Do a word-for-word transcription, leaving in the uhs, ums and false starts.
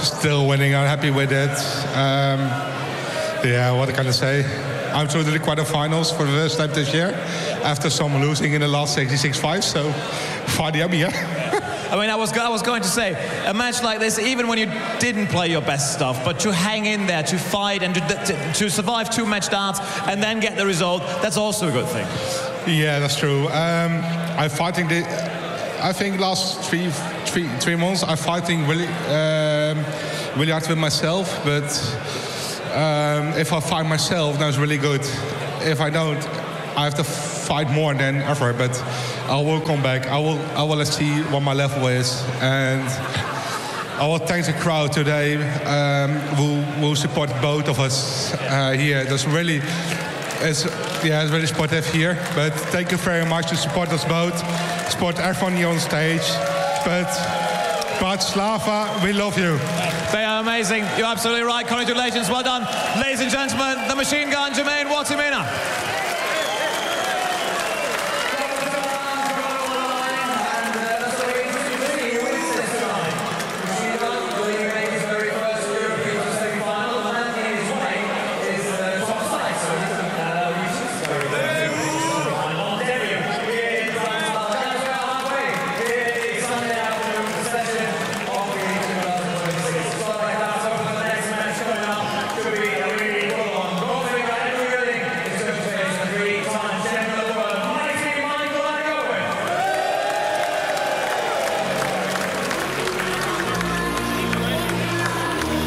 still winning. I'm happy with it. Um, yeah, what can I say? I'm through to the quarterfinals for the first time this year, after some losing in the last sixty-six five. So, finally, I'm here. I mean, I was I was going to say, a match like this, even when you didn't play your best stuff, but to hang in there, to fight, and to, to, to survive two match starts, and then get the result, that's also a good thing. Yeah, that's true. Um, I'm fighting the. I think last three, three, three months, I'm fighting really, um, really hard with myself, but. Um, if I fight myself, that's really good. If I don't, I have to fight more than ever. But I will come back. I will. I will see what my level is, and I will thank the crowd today um, who who support both of us uh, here. That's really, it's yeah, it's really supportive here. But thank you very much to support us both, support everyone here on stage. But Bratislava, we love you. They are amazing. You're absolutely right. Congratulations. Well done. Ladies and gentlemen, the machine gun, Jermaine Watimena.